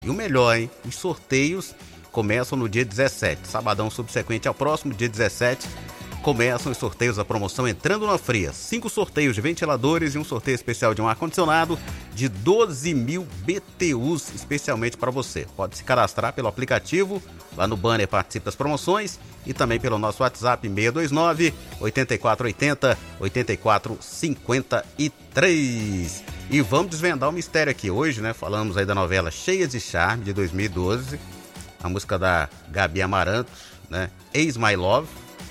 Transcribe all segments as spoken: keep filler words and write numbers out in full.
E o melhor, hein? Os sorteios começam no dia dezessete. Sabadão subsequente ao próximo, dia dezessete, começam os sorteios da promoção Entrando na Fria. Cinco sorteios de ventiladores e um sorteio especial de um ar-condicionado de doze mil B T Us, especialmente para você. Pode se cadastrar pelo aplicativo, lá no banner participe das promoções e também pelo nosso WhatsApp seis dois nove, oito quatro oito zero, oito quatro cinco três. E vamos desvendar o mistério aqui hoje, né? Falamos aí da novela Cheias de Charme, de dois mil e doze, a música da Gabi Amarantos, né? Ex My Love.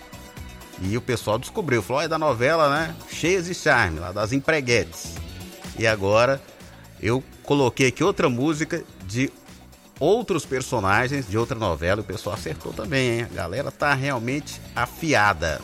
E o pessoal descobriu, falou, é da novela, né? Cheias de Charme, lá das empreguetes. E agora eu coloquei aqui outra música de outros personagens de outra novela. O pessoal acertou também, hein? A galera tá realmente afiada.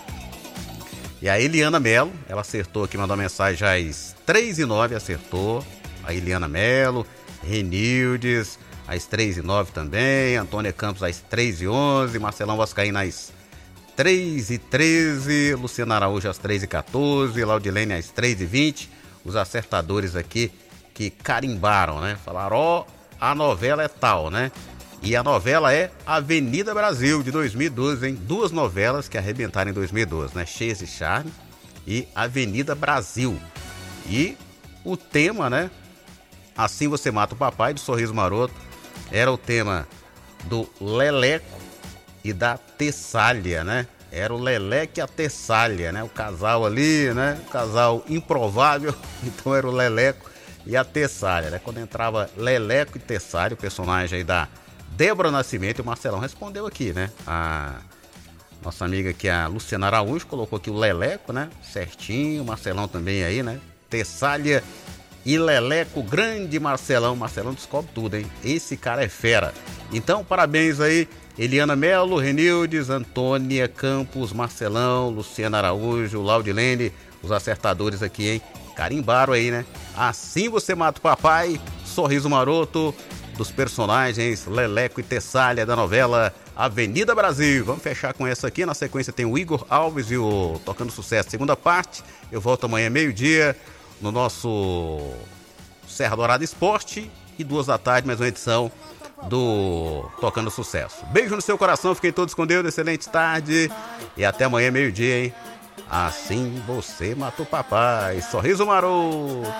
E a Eliana Mello, ela acertou aqui, mandou uma mensagem às três e nove, acertou. A Eliana Mello, Renildes, às três e nove também. Antônia Campos, às três e onze. Marcelão Vascaíno, às três e treze. Luciana Araújo, às três e quatorze. Laudilene, às três e vinte. Os acertadores aqui que carimbaram, né? Falaram, ó, oh, a novela é tal, né? E a novela é Avenida Brasil, de dois mil e doze, hein? Duas novelas que arrebentaram em dois mil e doze, né? Cheias de Charme e Avenida Brasil. E o tema, né? Assim Você Mata o Papai, do Sorriso Maroto, era o tema do Leleco e da Tessália, né? Era o Leleco e a Tessália, né? O casal ali, né? O casal improvável, então era o Leleco e a Tessália, né? Quando entrava Leleco e Tessália, o personagem aí da Débora Nascimento, e o Marcelão respondeu aqui, né? A nossa amiga aqui, a Luciana Araújo, colocou aqui o Leleco, né? Certinho, o Marcelão também aí, né? Tessália e Leleco, grande Marcelão. Marcelão descobre tudo, hein? Esse cara é fera. Então, parabéns aí, Eliana Mello, Renildes, Antônia Campos, Marcelão, Luciana Araújo, Laudilene, os acertadores aqui, hein? Carimbaram aí, né? Assim Você Mata o Papai, Sorriso Maroto, dos personagens Leleco e Tessália da novela Avenida Brasil. Vamos fechar com essa aqui. Na sequência tem o Igor Alves e o Tocando Sucesso, segunda parte. Eu volto amanhã meio-dia no nosso Serra Dourada Esporte e duas da tarde, mais uma edição do Tocando Sucesso. Beijo no seu coração, fiquem todos com Deus, excelente tarde e até amanhã meio-dia, hein? Assim Você Matou o Papai, Sorriso Maroto.